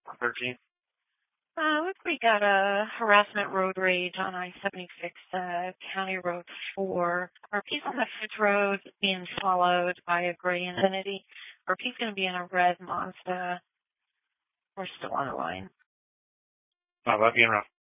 13. Look, we got a harassment road rage on I-76, County Road 4. Are P's on the Fitch Road being followed by a gray Infiniti? Or P's going to be in a red Mazda? We're still on the line. About being rough.